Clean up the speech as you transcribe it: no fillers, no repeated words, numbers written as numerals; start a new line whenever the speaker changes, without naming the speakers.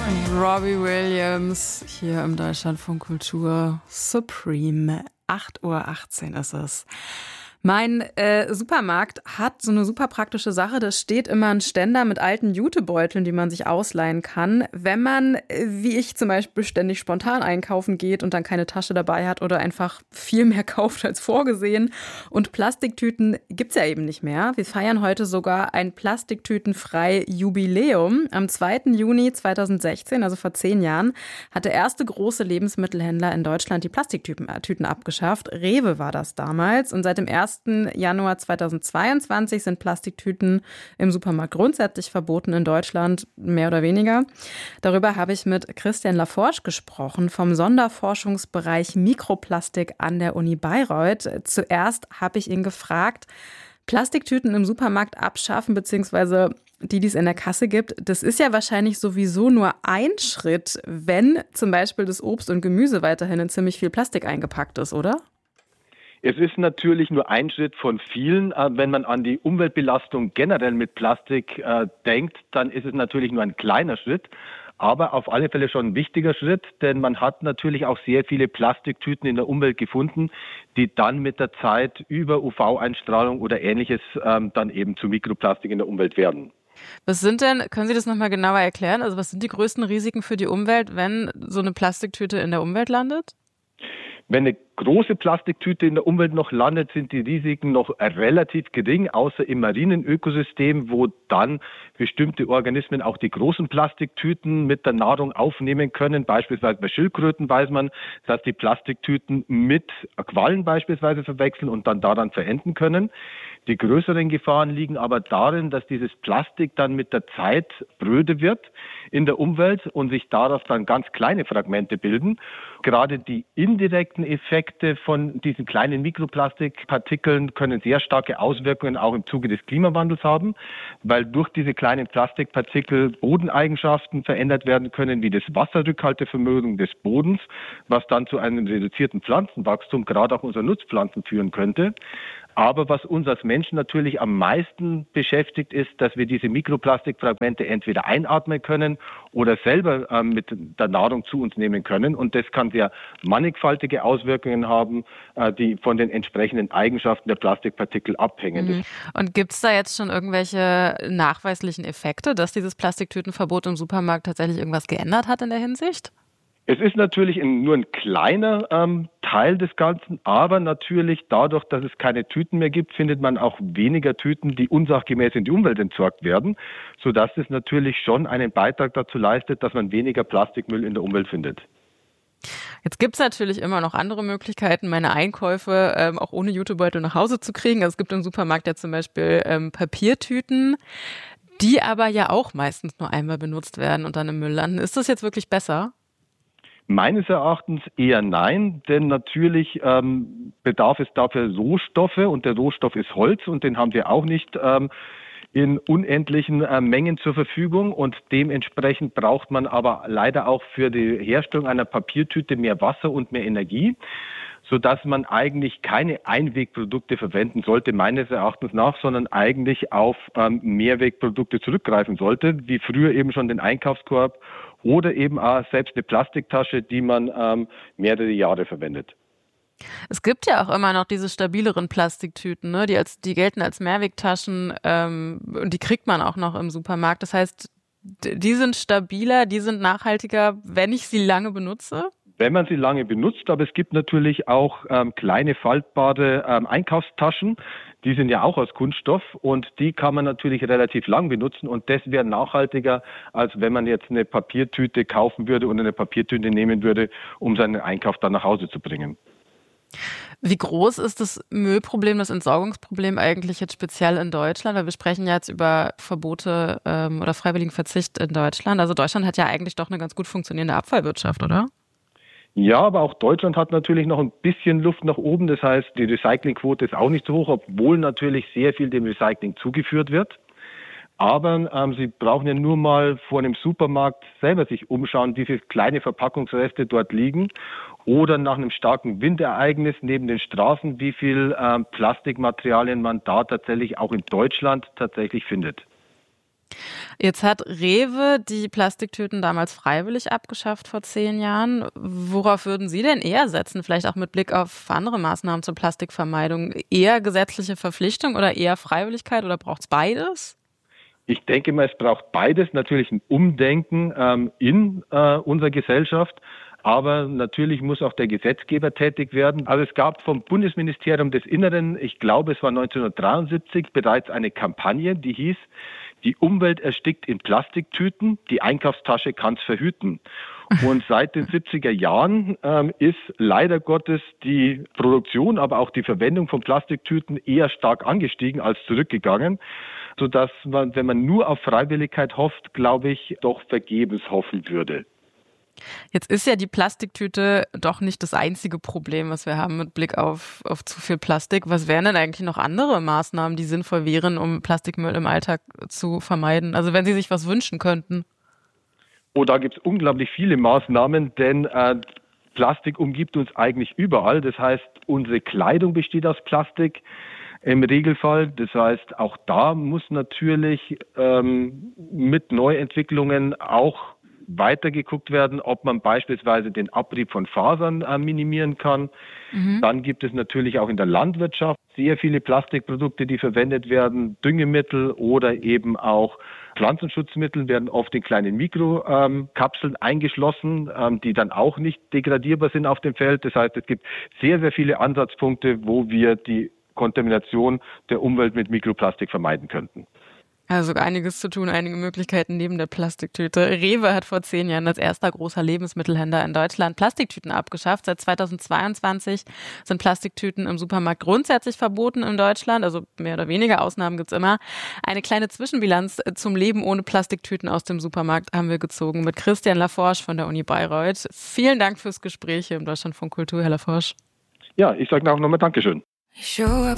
Robbie Williams hier im Deutschlandfunk Kultur Supreme. 8:18 Uhr ist es. Mein Supermarkt hat so eine super praktische Sache. Da steht immer ein Ständer mit alten Jutebeuteln, die man sich ausleihen kann, wenn man, wie ich zum Beispiel, ständig spontan einkaufen geht und dann keine Tasche dabei hat oder einfach viel mehr kauft als vorgesehen. Und Plastiktüten gibt's ja eben nicht mehr. Wir feiern heute sogar ein plastiktütenfrei Jubiläum. Am 2. Juni 2016, also vor 10 Jahren, hat der erste große Lebensmittelhändler in Deutschland die Plastiktüten abgeschafft. Rewe war das damals. Und seit dem 1. Januar 2022 sind Plastiktüten im Supermarkt grundsätzlich verboten in Deutschland, mehr oder weniger. Darüber habe ich mit Christian Laforge gesprochen vom Sonderforschungsbereich Mikroplastik an der Uni Bayreuth. Zuerst habe ich ihn gefragt, Plastiktüten im Supermarkt abschaffen, beziehungsweise die es in der Kasse gibt, das ist ja wahrscheinlich sowieso nur ein Schritt, wenn zum Beispiel das Obst und Gemüse weiterhin in ziemlich viel Plastik eingepackt ist, oder?
Es ist natürlich nur ein Schritt von vielen. Wenn man an die Umweltbelastung generell mit Plastik denkt, dann ist es natürlich nur ein kleiner Schritt. Aber auf alle Fälle schon ein wichtiger Schritt, denn man hat natürlich auch sehr viele Plastiktüten in der Umwelt gefunden, die dann mit der Zeit über UV-Einstrahlung oder Ähnliches dann eben zu Mikroplastik in der Umwelt werden.
Was sind denn, können Sie das nochmal genauer erklären? Also was sind die größten Risiken für die Umwelt, wenn so eine Plastiktüte in der Umwelt landet?
Wenn eine große Plastiktüte in der Umwelt noch landet, sind die Risiken noch relativ gering, außer im marinen Ökosystem, wo dann bestimmte Organismen auch die großen Plastiktüten mit der Nahrung aufnehmen können. Beispielsweise bei Schildkröten weiß man, dass die Plastiktüten mit Quallen beispielsweise verwechseln und dann daran verenden können. Die größeren Gefahren liegen aber darin, dass dieses Plastik dann mit der Zeit spröde wird in der Umwelt und sich daraus dann ganz kleine Fragmente bilden. Gerade die indirekten Effekte von diesen kleinen Mikroplastikpartikeln können sehr starke Auswirkungen auch im Zuge des Klimawandels haben, weil durch diese kleinen Plastikpartikel Bodeneigenschaften verändert werden können, wie das Wasserrückhaltevermögen des Bodens, was dann zu einem reduzierten Pflanzenwachstum, gerade auch unserer Nutzpflanzen, führen könnte. Aber was uns als Menschen natürlich am meisten beschäftigt, ist, dass wir diese Mikroplastikfragmente entweder einatmen können oder selber mit der Nahrung zu uns nehmen können. Und das kann sehr mannigfaltige Auswirkungen haben, die von den entsprechenden Eigenschaften der Plastikpartikel abhängen.
Und gibt es da jetzt schon irgendwelche nachweislichen Effekte, dass dieses Plastiktütenverbot im Supermarkt tatsächlich irgendwas geändert hat in der Hinsicht?
Es ist natürlich nur ein kleiner Teil des Ganzen, aber natürlich dadurch, dass es keine Tüten mehr gibt, findet man auch weniger Tüten, die unsachgemäß in die Umwelt entsorgt werden, sodass es natürlich schon einen Beitrag dazu leistet, dass man weniger Plastikmüll in der Umwelt findet.
Jetzt gibt es natürlich immer noch andere Möglichkeiten, meine Einkäufe auch ohne Jutebeutel nach Hause zu kriegen. Also es gibt im Supermarkt ja zum Beispiel Papiertüten, die aber ja auch meistens nur einmal benutzt werden und dann im Müll landen. Ist das jetzt wirklich besser?
Meines Erachtens eher nein, denn natürlich bedarf es dafür Rohstoffe und der Rohstoff ist Holz und den haben wir auch nicht in unendlichen Mengen zur Verfügung und dementsprechend braucht man aber leider auch für die Herstellung einer Papiertüte mehr Wasser und mehr Energie, sodass man eigentlich keine Einwegprodukte verwenden sollte, meines Erachtens nach, sondern eigentlich auf Mehrwegprodukte zurückgreifen sollte, wie früher eben schon den Einkaufskorb oder eben auch selbst eine Plastiktasche, die man mehrere Jahre verwendet.
Es gibt ja auch immer noch diese stabileren Plastiktüten, ne? Die gelten als Mehrwegtaschen und die kriegt man auch noch im Supermarkt. Das heißt, die sind stabiler, die sind nachhaltiger, wenn ich sie lange benutze?
Wenn man sie lange benutzt, aber es gibt natürlich auch kleine faltbare Einkaufstaschen, die sind ja auch aus Kunststoff und die kann man natürlich relativ lang benutzen und das wäre nachhaltiger, als wenn man jetzt eine Papiertüte kaufen würde und eine Papiertüte nehmen würde, um seinen Einkauf dann nach Hause zu bringen.
Wie groß ist das Müllproblem, das Entsorgungsproblem eigentlich jetzt speziell in Deutschland? Weil wir sprechen ja jetzt über Verbote oder freiwilligen Verzicht in Deutschland. Also Deutschland hat ja eigentlich doch eine ganz gut funktionierende Abfallwirtschaft, oder?
Ja, aber auch Deutschland hat natürlich noch ein bisschen Luft nach oben. Das heißt, die Recyclingquote ist auch nicht so hoch, obwohl natürlich sehr viel dem Recycling zugeführt wird. Aber Sie brauchen ja nur mal vor einem Supermarkt selber sich umschauen, wie viele kleine Verpackungsreste dort liegen. Oder nach einem starken Windereignis neben den Straßen, wie viel Plastikmaterialien man da tatsächlich auch in Deutschland tatsächlich findet.
Jetzt hat Rewe die Plastiktüten damals freiwillig abgeschafft vor 10 Jahren. Worauf würden Sie denn eher setzen? Vielleicht auch mit Blick auf andere Maßnahmen zur Plastikvermeidung. Eher gesetzliche Verpflichtung oder eher Freiwilligkeit oder braucht es beides?
Ich denke mal, es braucht beides, natürlich ein Umdenken in unserer Gesellschaft. Aber natürlich muss auch der Gesetzgeber tätig werden. Also es gab vom Bundesministerium des Inneren, ich glaube es war 1973, bereits eine Kampagne, die hieß, die Umwelt erstickt in Plastiktüten, die Einkaufstasche kann's verhüten. Und seit den 70er Jahren ist leider Gottes die Produktion, aber auch die Verwendung von Plastiktüten eher stark angestiegen als zurückgegangen, sodass man, wenn man nur auf Freiwilligkeit hofft, glaube ich, doch vergebens hoffen würde.
Jetzt ist ja die Plastiktüte doch nicht das einzige Problem, was wir haben mit Blick auf zu viel Plastik. Was wären denn eigentlich noch andere Maßnahmen, die sinnvoll wären, um Plastikmüll im Alltag zu vermeiden? Also wenn Sie sich was wünschen könnten.
Oh, da gibt es unglaublich viele Maßnahmen, denn Plastik umgibt uns eigentlich überall. Das heißt, unsere Kleidung besteht aus Plastik im Regelfall. Das heißt, auch da muss natürlich mit Neuentwicklungen auch weitergeguckt werden, ob man beispielsweise den Abrieb von Fasern minimieren kann. Dann gibt es natürlich auch in der Landwirtschaft sehr viele Plastikprodukte, die verwendet werden. Düngemittel oder eben auch Pflanzenschutzmittel werden oft in kleinen Mikrokapseln eingeschlossen, die dann auch nicht degradierbar sind auf dem Feld. Das heißt, es gibt sehr, sehr viele Ansatzpunkte, wo wir die Kontamination der Umwelt mit Mikroplastik vermeiden könnten.
Also einiges zu tun, einige Möglichkeiten neben der Plastiktüte. Rewe hat vor 10 Jahren als erster großer Lebensmittelhändler in Deutschland Plastiktüten abgeschafft. Seit 2022 sind Plastiktüten im Supermarkt grundsätzlich verboten in Deutschland. Also mehr oder weniger Ausnahmen gibt's immer. Eine kleine Zwischenbilanz zum Leben ohne Plastiktüten aus dem Supermarkt haben wir gezogen mit Christian Laforsch von der Uni Bayreuth. Vielen Dank fürs Gespräch hier im Deutschlandfunk Kultur, Herr Laforsch.
Ja, ich sage auch nochmal Dankeschön.